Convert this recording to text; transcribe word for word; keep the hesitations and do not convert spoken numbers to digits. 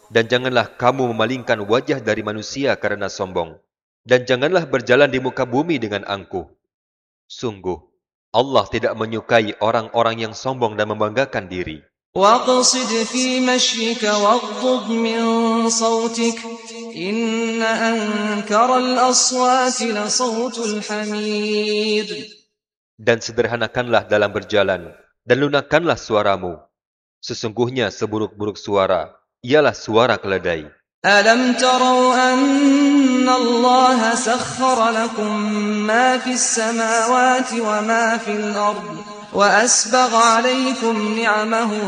Dan janganlah kamu memalingkan wajah dari manusia karena sombong. Dan janganlah berjalan di muka bumi dengan angkuh. Sungguh, Allah tidak menyukai orang-orang yang sombong dan membanggakan diri. وَاقْصِدْ فِي مَشْيِكَ وَاغْضُضْ مِنْ صَوْتِكَ إِنَّ أَنْكَرَ الْأَصْوَاتِ لَصَوْتُ الْحَمِيرِ. Dan sederhanakanlah dalam berjalan, dan lunakkanlah suaramu. Sesungguhnya seburuk-buruk suara, ialah suara keledai. أَلَمْ تَرَوْا أَنَّ اللَّهَ سَخَّرَ لَكُم مَّا فِي السَّمَاوَاتِ وَمَا فِي الْأَرْضِ وَأَسْبَغَ عَلَيْكُمْ نِعَمَهُ